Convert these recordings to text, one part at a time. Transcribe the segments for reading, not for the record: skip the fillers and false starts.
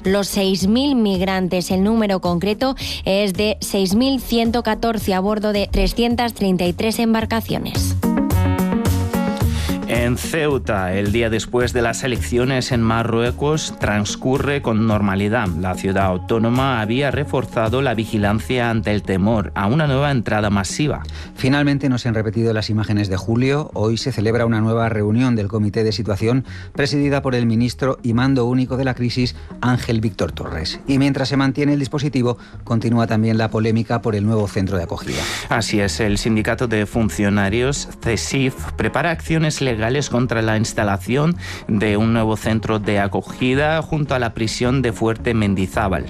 los 6.000 migrantes. El número concreto es de 6.114 a bordo de 333 embarcaciones. En Ceuta, el día después de las elecciones en Marruecos, transcurre con normalidad. La ciudad autónoma había reforzado la vigilancia ante el temor a una nueva entrada masiva. Finalmente no se han repetido las imágenes de julio. Hoy se celebra una nueva reunión del Comité de Situación presidida por el ministro y mando único de la crisis, Ángel Víctor Torres. Y mientras se mantiene el dispositivo, continúa también la polémica por el nuevo centro de acogida. Así es, el sindicato de funcionarios, CESIF, prepara acciones legales contra la instalación de un nuevo centro de acogida junto a la prisión de Fuerte Mendizábal.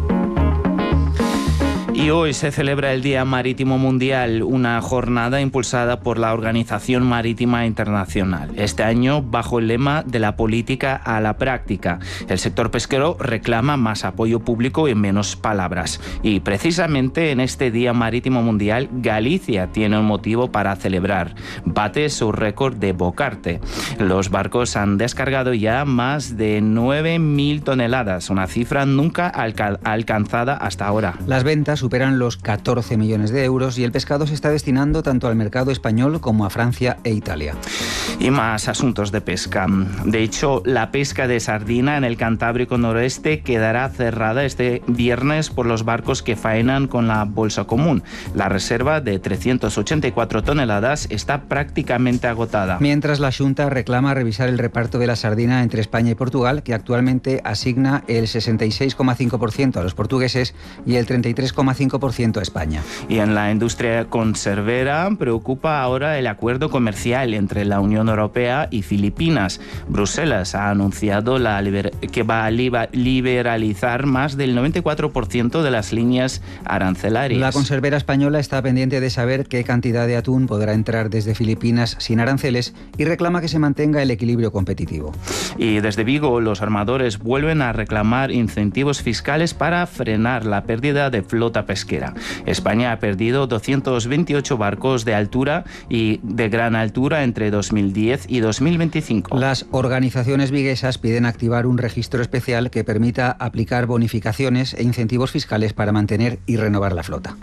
Y hoy se celebra el Día Marítimo Mundial, una jornada impulsada por la Organización Marítima Internacional. Este año, bajo el lema de la política a la práctica, el sector pesquero reclama más apoyo público y menos palabras. Y precisamente en este Día Marítimo Mundial, Galicia tiene un motivo para celebrar. Bate su récord de bocarte. Los barcos han descargado ya más de 9.000 toneladas, una cifra nunca alcanzada hasta ahora. Las ventas superan los 14 millones de euros y el pescado se está destinando tanto al mercado español como a Francia e Italia. Y más asuntos de pesca. De hecho, la pesca de sardina en el Cantábrico Noroeste quedará cerrada este viernes por los barcos que faenan con la bolsa común. La reserva de 384 toneladas está prácticamente agotada. Mientras la Xunta reclama revisar el reparto de la sardina entre España y Portugal, que actualmente asigna el 66,5% a los portugueses y el 33,5% a España. Y en la industria conservera preocupa ahora el acuerdo comercial entre la Unión Europea y Filipinas. Bruselas ha anunciado que va a liberalizar más del 94% de las líneas arancelarias. La conservera española está pendiente de saber qué cantidad de atún podrá entrar desde Filipinas sin aranceles y reclama que se mantenga el equilibrio competitivo. Y desde Vigo, los armadores vuelven a reclamar incentivos fiscales para frenar la pérdida de flota pesquera. España ha perdido 228 barcos de altura y de gran altura entre 2010 y 2025. Las organizaciones viguesas piden activar un registro especial que permita aplicar bonificaciones e incentivos fiscales para mantener y renovar la flota.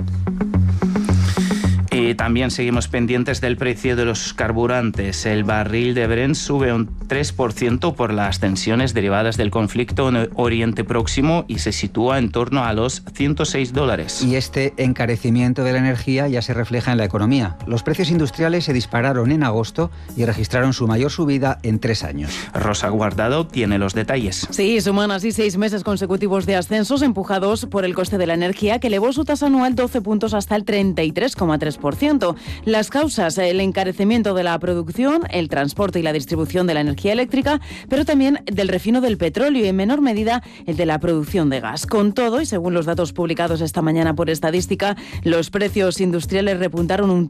Y también seguimos pendientes del precio de los carburantes. El barril de Brent sube un 3% por las tensiones derivadas del conflicto en Oriente Próximo y se sitúa en torno a los $106. Y este encarecimiento de la energía ya se refleja en la economía. Los precios industriales se dispararon en agosto y registraron su mayor subida en 3 años. Rosa Guardado tiene los detalles. Sí, suman así 6 meses consecutivos de ascensos empujados por el coste de la energía, que elevó su tasa anual 12 puntos hasta el 33,3%. Las causas, el encarecimiento de la producción, el transporte y la distribución de la energía eléctrica, pero también del refino del petróleo y en menor medida el de la producción de gas. Con todo, y según los datos publicados esta mañana por Estadística, los precios industriales repuntaron un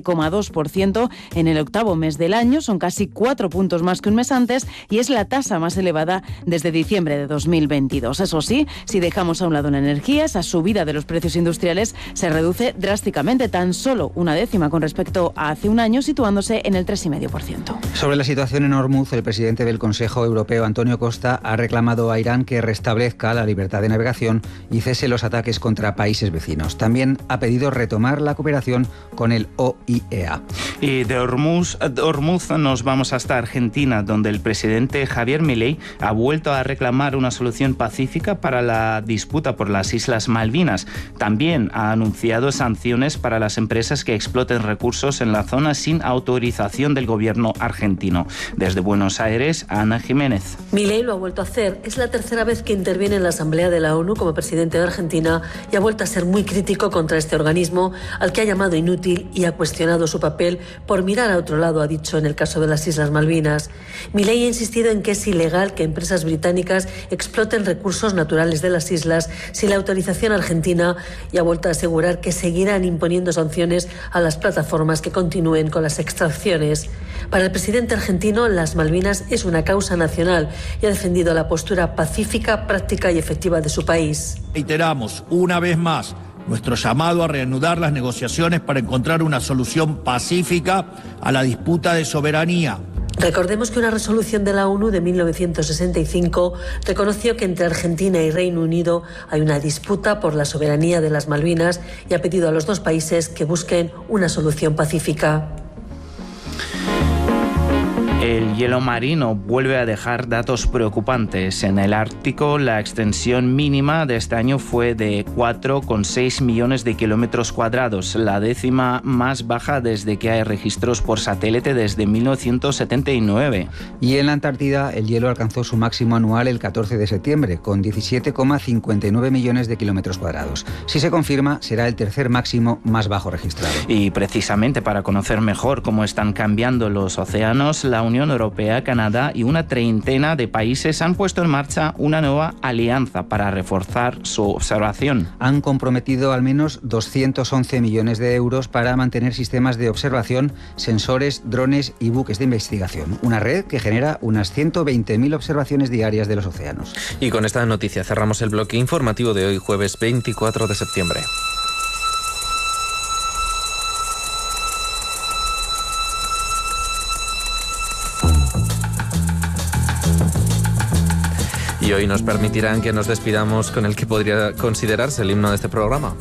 13,2% en el octavo mes del año, son casi 4 puntos más que un mes antes y es la tasa más elevada desde diciembre de 2022. Eso sí, si dejamos a un lado la energía, esa subida de los precios industriales se reduce drásticamente, tan solo una décima con respecto a hace un año, situándose en el 3,5%. Sobre la situación en Hormuz, el presidente del Consejo Europeo, Antonio Costa, ha reclamado a Irán que restablezca la libertad de navegación y cese los ataques contra países vecinos. También ha pedido retomar la cooperación con el OIEA. Y de Hormuz nos vamos hasta Argentina, donde el presidente Javier Milei ha vuelto a reclamar una solución pacífica para la disputa por las Islas Malvinas. También ha anunciado sanciones para las empresas que exploten recursos en la zona sin autorización del gobierno argentino. Desde Buenos Aires, Ana Jiménez. Milei lo ha vuelto a hacer. Es la tercera vez que interviene en la Asamblea de la ONU como presidente de Argentina y ha vuelto a ser muy crítico contra este organismo, al que ha llamado inútil y ha cuestionado su papel por mirar a otro lado, ha dicho en el caso de las Islas Malvinas. Milei ha insistido en que es ilegal que empresas británicas exploten recursos naturales de las islas sin la autorización argentina y ha vuelto a asegurar que seguirán imponiendo sanciones a las plataformas que continúen con las extracciones. Para el presidente argentino, las Malvinas es una causa nacional y ha defendido la postura pacífica, práctica y efectiva de su país. Reiteramos una vez más nuestro llamado a reanudar las negociaciones para encontrar una solución pacífica a la disputa de soberanía. Recordemos que una resolución de la ONU de 1965 reconoció que entre Argentina y Reino Unido hay una disputa por la soberanía de las Malvinas y ha pedido a los dos países que busquen una solución pacífica. El hielo marino vuelve a dejar datos preocupantes. En el Ártico, la extensión mínima de este año fue de 4,6 millones de kilómetros cuadrados, la décima más baja desde que hay registros por satélite desde 1979. Y en la Antártida, el hielo alcanzó su máximo anual el 14 de septiembre, con 17,59 millones de kilómetros cuadrados. Si se confirma, será el tercer máximo más bajo registrado. Y precisamente para conocer mejor cómo están cambiando los océanos, la Unión Europea, Canadá y una treintena de países han puesto en marcha una nueva alianza para reforzar su observación. Han comprometido al menos 211 millones de euros para mantener sistemas de observación, sensores, drones y buques de investigación. Una red que genera unas 120.000 observaciones diarias de los océanos. Y con esta noticia cerramos el bloque informativo de hoy, jueves 24 de septiembre. Y hoy nos permitirán que nos despidamos con el que podría considerarse el himno de este programa.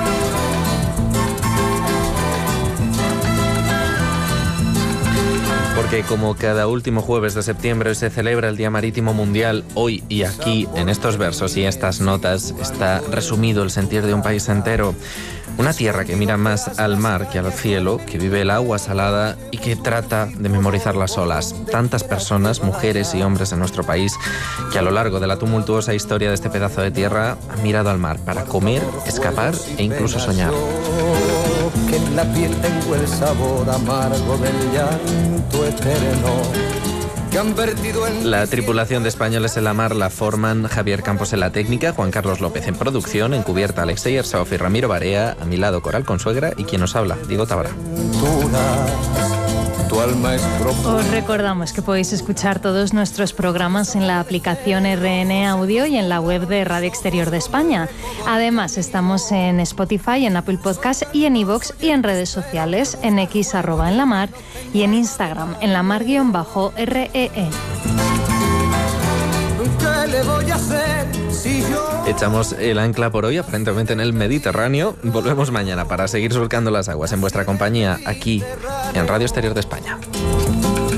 Porque como cada último jueves de septiembre hoy se celebra el Día Marítimo Mundial, hoy y aquí, en estos versos y estas notas, está resumido el sentir de un país entero. Una tierra que mira más al mar que al cielo, que vive el agua salada y que trata de memorizar las olas. Tantas personas, mujeres y hombres en nuestro país, que a lo largo de la tumultuosa historia de este pedazo de tierra han mirado al mar para comer, escapar e incluso soñar. Que en la piel tengo el sabor amargo del llanto eterno. La tripulación de Españoles en la Mar la forman Javier Campos en la técnica, Juan Carlos López en producción, encubierta Alexei Arsov y Ramiro Barea, a mi lado Coral Consuegra y quien nos habla, Diego Tábara. Os recordamos que podéis escuchar todos nuestros programas en la aplicación RN Audio y en la web de Radio Exterior de España. Además, estamos en Spotify, en Apple Podcast y en iVoox y en redes sociales, en X @enlamar y en Instagram, en lamar_REE. ¿Qué le voy a hacer si yo... Echamos el ancla por hoy, aparentemente en el Mediterráneo. Volvemos mañana para seguir surcando las aguas en vuestra compañía, aquí en Radio Exterior de España.